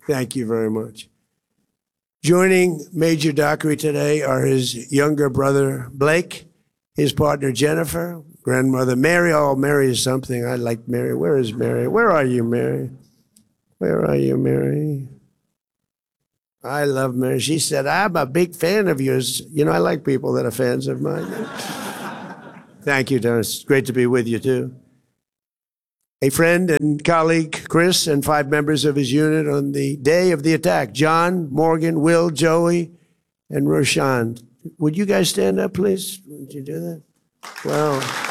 Thank you very much. Joining Major Dockery today are his younger brother, Blake, his partner, Jennifer, grandmother, Mary. Oh, Mary is something. I like Mary. Where is Mary? Where are you, Mary? Where are you, Mary? I love Mary. She said, I'm a big fan of yours. You know, I like people that are fans of mine. Thank you, Dennis. It's great to be with you, too. A friend and colleague, Chris, and 5 members of his unit on the day of the attack, John, Morgan, Will, Joey, and Roshan. Would you guys stand up, please? Would you do that? Wow.